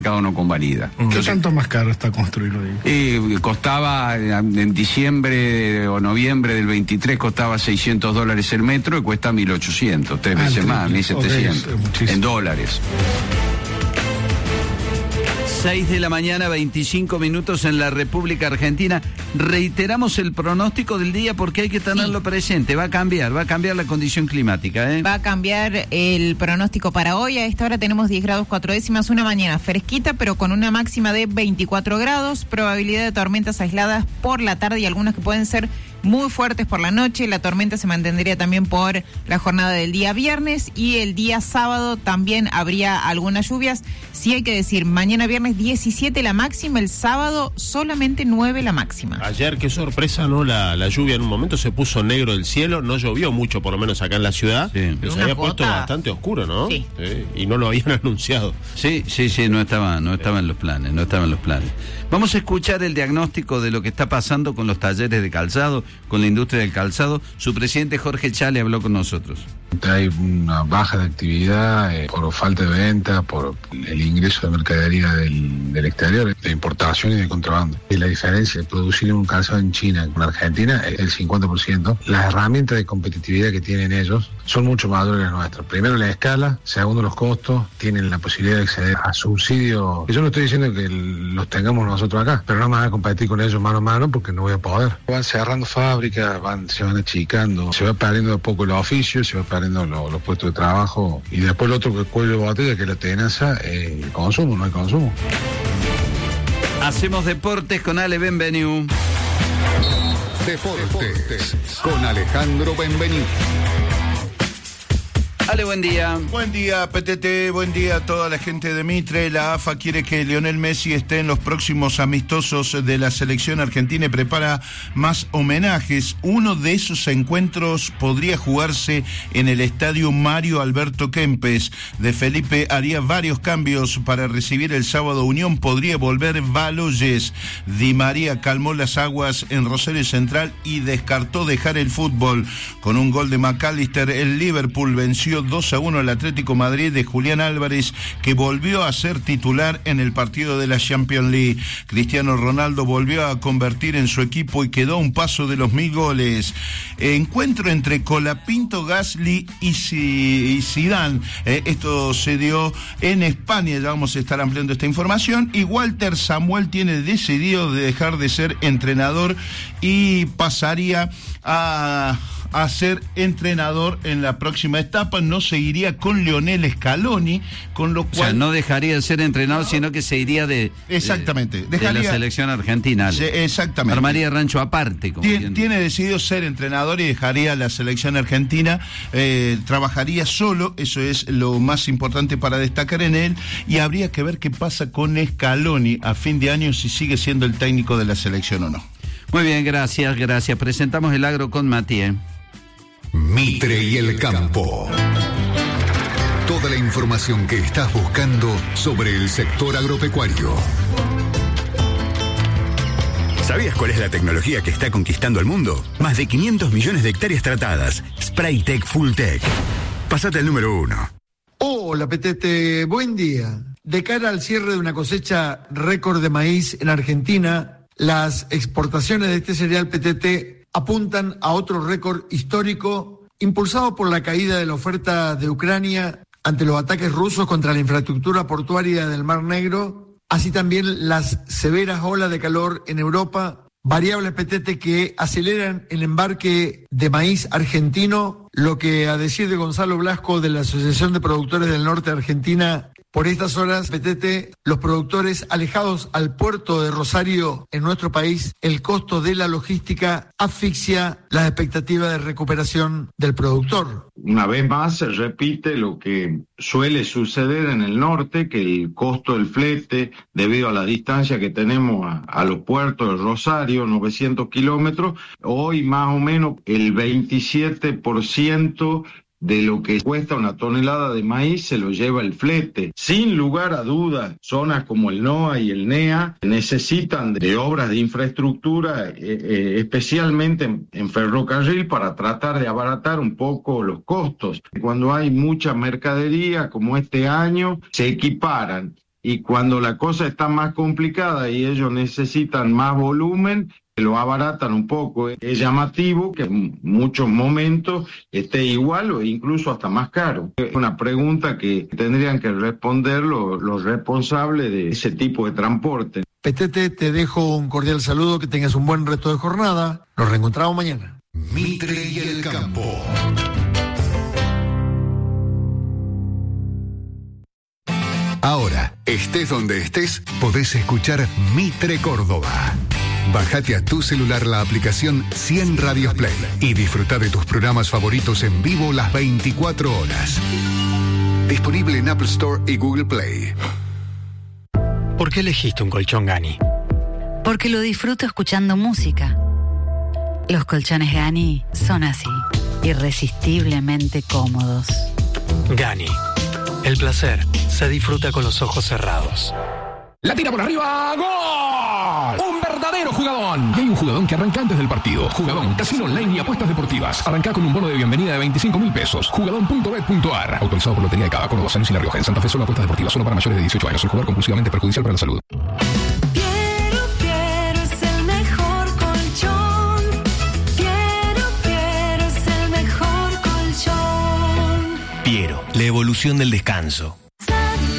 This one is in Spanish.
cada uno convalida. ¿Qué tanto más caro está construirlo ahí? Costaba en diciembre o noviembre del 23 costaba $600 el metro y cuesta 1.800, 3 veces más, 1.700 en dólares. 6 de la mañana, 25 minutos en la República Argentina. Reiteramos el pronóstico del día porque hay que tenerlo presente. Va a cambiar la condición climática. Va a cambiar el pronóstico para hoy. A esta hora tenemos 10 grados 4 décimas, una mañana fresquita, pero con una máxima de 24 grados. Probabilidad de tormentas aisladas por la tarde y algunas que pueden ser muy fuertes por la noche. La tormenta se mantendría también por la jornada del día viernes y el día sábado también habría algunas lluvias. Sí hay que decir, mañana viernes 17 la máxima, el sábado solamente 9 la máxima. Ayer, qué sorpresa, ¿no? La lluvia en un momento se puso negro el cielo, no llovió mucho por lo menos acá en la ciudad, pero se había puesto bastante oscuro, ¿no? Sí. Y no lo habían anunciado. Sí, no estaba en los planes. Vamos a escuchar el diagnóstico de lo que está pasando con los talleres de calzado, con la industria del calzado. Su presidente Jorge Chale habló con nosotros. Hay una baja de actividad por falta de venta, por el ingreso de mercadería del exterior, de importación y de contrabando. Y la diferencia de producir un calzado en China con Argentina es el 50%. Las herramientas de competitividad que tienen ellos son mucho mayores que las nuestras. Primero la escala, segundo los costos, tienen la posibilidad de acceder a subsidios. Yo no estoy diciendo que los tengamos nosotros acá, pero no me van a competir con ellos mano a mano porque no voy a poder. Van cerrando fábricas, se van achicando, se va perdiendo de poco el oficio, se va perdiendo los puestos de trabajo y después lo otro que cuello de botella, que es la tenaza, el consumo, no hay consumo. Hacemos deportes con Ale Benvenu. Deportes con Alejandro Benvenu. Ale, buen día. Buen día, PTT, buen día a toda la gente de Mitre. La AFA quiere que Lionel Messi esté en los próximos amistosos de la selección argentina y prepara más homenajes. Uno de esos encuentros podría jugarse en el estadio Mario Alberto Kempes. De Felipe haría varios cambios para recibir el sábado. Unión podría volver Baloyes. Di María calmó las aguas en Rosario Central y descartó dejar el fútbol. Con un gol de McAllister, el Liverpool venció 2-1 al Atlético Madrid de Julián Álvarez, que volvió a ser titular en el partido de la Champions League. Cristiano Ronaldo volvió a convertir en su equipo y quedó a un paso de los 1000 goles. Encuentro entre Colapinto, Gasly y Zidane. Esto se dio en España, ya vamos a estar ampliando esta información. Y Walter Samuel tiene decidido de dejar de ser entrenador y pasaría a ser entrenador en la próxima etapa. No seguiría con Lionel Scaloni, con lo cual... O sea, no dejaría de ser entrenador, sino que se iría de la selección argentina. Sí, exactamente. Armaría rancho aparte. Tiene decidido ser entrenador y dejaría la selección argentina. Trabajaría solo, eso es lo más importante para destacar en él, y habría que ver qué pasa con Scaloni a fin de año, si sigue siendo el técnico de la selección o no. Muy bien, gracias. Presentamos el agro con Matías. Mitre y el campo. Toda la información que estás buscando sobre el sector agropecuario. ¿Sabías cuál es la tecnología que está conquistando el mundo? Más de 500 millones de hectáreas tratadas. Spraytec Fulltech. Pasate al número 1. Hola, PTT, buen día. De cara al cierre de una cosecha récord de maíz en Argentina, las exportaciones de este cereal PTT apuntan a otro récord histórico, impulsado por la caída de la oferta de Ucrania ante los ataques rusos contra la infraestructura portuaria del Mar Negro, así también las severas olas de calor en Europa, variables PTT que aceleran el embarque de maíz argentino, lo que, a decir de Gonzalo Blasco de la Asociación de Productores del Norte de Argentina, por estas horas, PTT, los productores alejados al puerto de Rosario en nuestro país, el costo de la logística asfixia las expectativas de recuperación del productor. Una vez más se repite lo que suele suceder en el norte, que el costo del flete, debido a la distancia que tenemos a los puertos de Rosario, 900 kilómetros, hoy más o menos el 27% de lo que cuesta una tonelada de maíz se lo lleva el flete. Sin lugar a dudas, zonas como el NOA y el NEA necesitan de obras de infraestructura, especialmente en ferrocarril, para tratar de abaratar un poco los costos. Cuando hay mucha mercadería, como este año, se equiparan y cuando la cosa está más complicada y ellos necesitan más volumen, lo abaratan un poco. Es llamativo que en muchos momentos esté igual o incluso hasta más caro. Es una pregunta que tendrían que responder los responsables de ese tipo de transporte. PTT, te dejo un cordial saludo, que tengas un buen resto de jornada. Nos reencontramos mañana. Mitre y el campo. Ahora, estés donde estés, podés escuchar Mitre Córdoba. Bájate a tu celular la aplicación 100 Radios Play y disfruta de tus programas favoritos en vivo las 24 horas. Disponible en Apple Store y Google Play. ¿Por qué elegiste un colchón Gani? Porque lo disfruto escuchando música. Los colchones Gani son así, irresistiblemente cómodos. Gani. El placer se disfruta con los ojos cerrados. La tira por arriba, ¡gol! ¡Un verdadero jugadón! Y hay un jugadón que arranca antes del partido. Jugadón, casino online y apuestas deportivas. Arranca con un bono de bienvenida de 25.000 pesos. Jugadón.bet.ar. Autorizado por Lotería de Cava, con 2 años y La Rioja. En Santa Fe solo apuestas deportivas, solo para mayores de 18 años. El jugador compulsivamente perjudicial para la salud. Piero es el mejor colchón. Piero es el mejor colchón. Piero, la evolución del descanso.